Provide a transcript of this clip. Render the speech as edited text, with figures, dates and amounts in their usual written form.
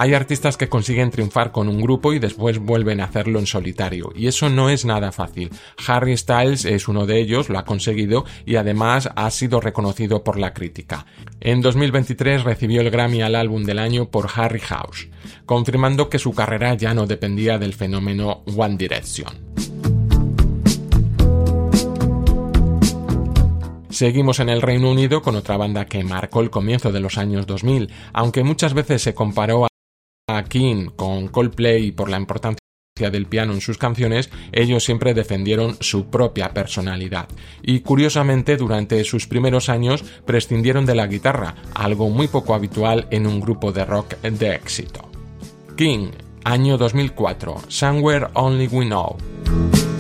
Hay artistas que consiguen triunfar con un grupo y después vuelven a hacerlo en solitario, y eso no es nada fácil. Harry Styles es uno de ellos, lo ha conseguido y además ha sido reconocido por la crítica. En 2023 recibió el Grammy al álbum del año por Harry House, confirmando que su carrera ya no dependía del fenómeno One Direction. Seguimos en el Reino Unido con otra banda que marcó el comienzo de los años 2000, aunque muchas veces se comparó a King con Coldplay por la importancia del piano en sus canciones, ellos siempre defendieron su propia personalidad y curiosamente durante sus primeros años prescindieron de la guitarra, algo muy poco habitual en un grupo de rock de éxito. King, año 2004, Somewhere Only We Know.